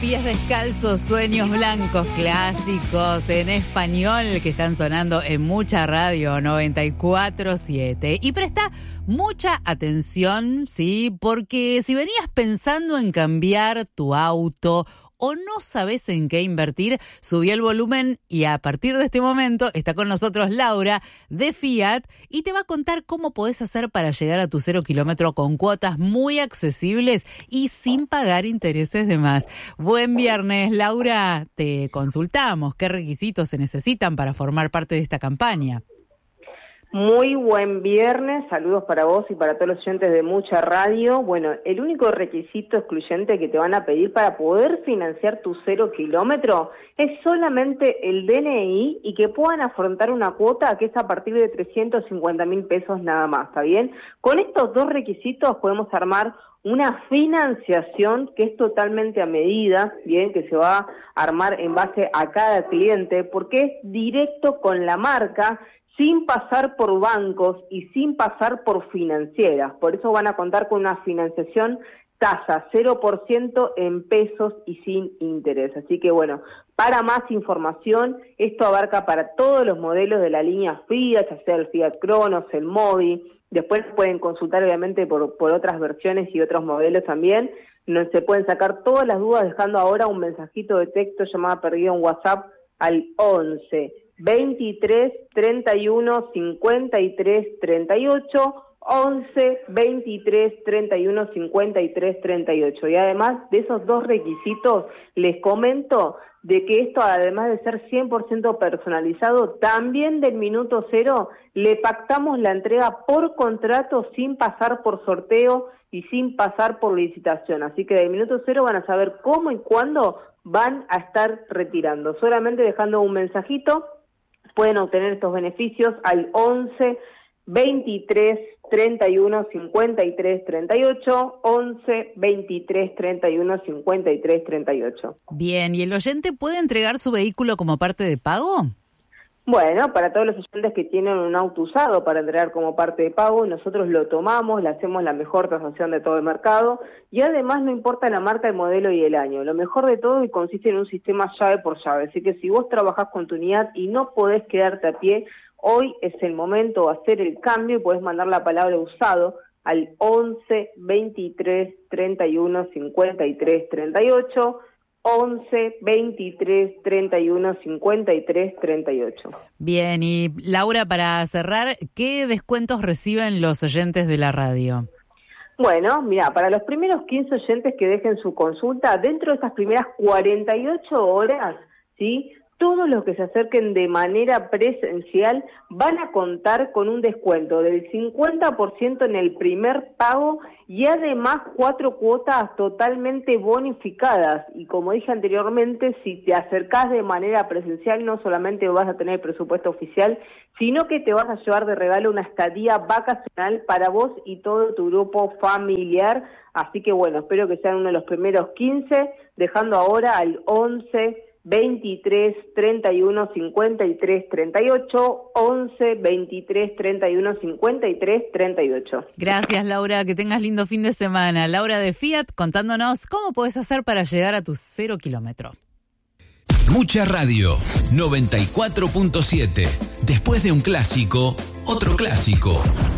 Pies descalzos, sueños blancos, clásicos en español que están sonando en mucha radio 94.7. Y presta mucha atención, ¿sí? Porque si venías pensando en cambiar tu auto o no sabes en qué invertir, subí el volumen y a partir de este momento está con nosotros Laura de Fiat y te va a contar cómo podés hacer para llegar a tu 0 kilómetro con cuotas muy accesibles y sin pagar intereses de más. Buen viernes, Laura. Te consultamos qué requisitos se necesitan para formar parte de esta campaña. Muy buen viernes, saludos para vos y para todos los oyentes de Mucha Radio. Bueno, el único requisito excluyente que te van a pedir para poder financiar tu 0 kilómetro es solamente el DNI y que puedan afrontar una cuota que es a partir de 350.000 pesos nada más, ¿está bien? Con estos dos requisitos podemos armar una financiación que es totalmente a medida, bien, que se va a armar en base a cada cliente porque es directo con la marca, sin pasar por bancos y sin pasar por financieras. Por eso van a contar con una financiación tasa 0% en pesos y sin interés. Así que bueno, para más información, esto abarca para todos los modelos de la línea Fiat, ya sea el Fiat Cronos, el Mobi. Después pueden consultar obviamente por otras versiones y otros modelos también. No se pueden sacar todas las dudas dejando ahora un mensajito de texto llamada perdido en WhatsApp al 11 23 31 53 38, 11 23 31 53 38. Y además de esos dos requisitos, les comento de que esto, además de ser 100% personalizado, también del minuto cero le pactamos la entrega por contrato sin pasar por sorteo y sin pasar por licitación. Así que del minuto cero van a saber cómo y cuándo van a estar retirando. Solamente dejando un mensajito pueden obtener estos beneficios al 11 23 31 53 38, 11 23 31 53 38. Bien, ¿y el oyente puede entregar su vehículo como parte de pago? Bueno, para todos los oyentes que tienen un auto usado para entregar como parte de pago, nosotros lo tomamos, le hacemos la mejor tasación de todo el mercado y además no importa la marca, el modelo y el año. Lo mejor de todo es que consiste en un sistema llave por llave, así que si vos trabajás con tu unidad y no podés quedarte a pie, hoy es el momento de hacer el cambio y podés mandar la palabra usado al 11 23 31 53 38, 11 23 31 53 38. Bien, y Laura, para cerrar, ¿qué descuentos reciben los oyentes de la radio? Bueno, mira, para los primeros 15 oyentes que dejen su consulta, dentro de estas primeras 48 horas, ¿sí?, todos los que se acerquen de manera presencial van a contar con un descuento del 50% en el primer pago y además 4 cuotas totalmente bonificadas. Y como dije anteriormente, si te acercás de manera presencial no solamente vas a tener presupuesto oficial, sino que te vas a llevar de regalo una estadía vacacional para vos y todo tu grupo familiar. Así que bueno, espero que sean uno de los primeros 15, dejando ahora al 11 23 31 53 38, 11 23 31 53 38. Gracias, Laura, que tengas lindo fin de semana. Laura de Fiat contándonos cómo podés hacer para llegar a tu 0 kilómetro. Mucha Radio 94.7. Después de un clásico, otro clásico.